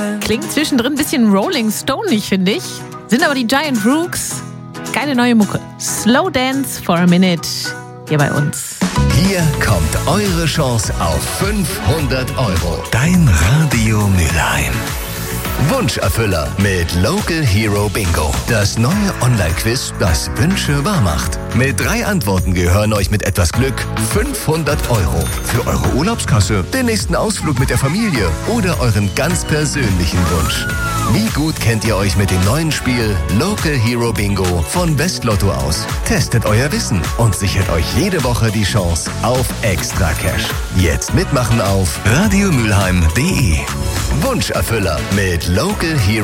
Klingt zwischendrin ein bisschen Rolling Stone, finde ich. Sind aber die Giant Rooks. Geile neue Mucke. Slow Dance for a Minute. Hier bei uns. Hier kommt eure Chance auf 500 €. Dein Radio Mülheim. Wunscherfüller mit Local Hero Bingo. Das neue Online-Quiz, das Wünsche wahr macht. Mit 3 Antworten gehören euch mit etwas Glück 500 € für eure Urlaubskasse, den nächsten Ausflug mit der Familie oder euren ganz persönlichen Wunsch. Wie gut kennt ihr euch mit dem neuen Spiel Local Hero Bingo von Westlotto aus? Testet euer Wissen und sichert euch jede Woche die Chance auf extra Cash. Jetzt mitmachen auf radiomülheim.de. Wunscherfüller mit Local Hero